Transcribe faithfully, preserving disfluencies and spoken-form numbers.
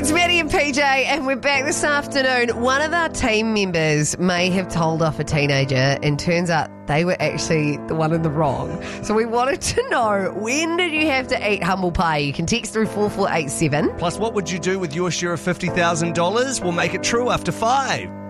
It's Maddie and P J, and we're back this afternoon. One of our team members may have told off a teenager, and turns out they were actually the one in the wrong. So we wanted to know, when did you have to eat humble pie? You can text through four four eight seven. Plus, what would you do with your share of fifty thousand dollars? We'll make it true after five.